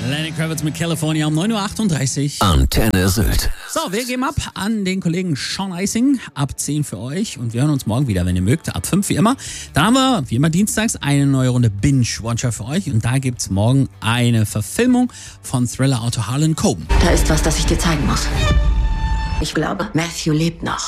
Lenny Kravitz mit California um 9.38 Uhr. Antenne Sylt. So, wir geben ab an den Kollegen Sean Eising. Ab 10 für euch. Und wir hören uns morgen wieder, wenn ihr mögt. Ab 5 wie immer. Dann haben wir, wie immer dienstags, eine neue Runde Binge-Watcher für euch. Und da gibt's morgen eine Verfilmung von Thriller-Autor Harlan Coben. Da ist was, das ich dir zeigen muss. Ich glaube, Matthew lebt noch.